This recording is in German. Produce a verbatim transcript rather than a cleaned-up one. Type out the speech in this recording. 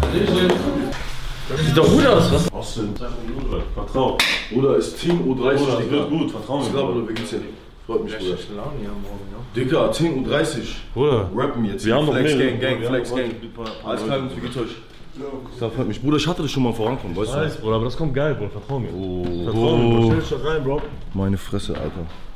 Das sieht doch gut aus, was? Austin, vertrau. Bruder, ist Team U dreißig, Bruder, Digga. wird gut, vertrau mir. Ich glaube, Bruder, wie geht's dir? Freut mich, Bruder. Laune hier morgen, ja. Digga, Team U dreißig. Bruder, Rappen jetzt. wir haben noch Flex mehr. Gang, Gang, Flex Gang. Alles klar, wie geht's euch? Das freut mich. Bruder, ich hatte das schon mal vorankommen, weißt du? Weiß, Bruder, aber das kommt geil, Bruder, vertrau mir. Oh, Vertrau mir, Bro. Stell dich doch rein, Bro. meine Fresse, Alter.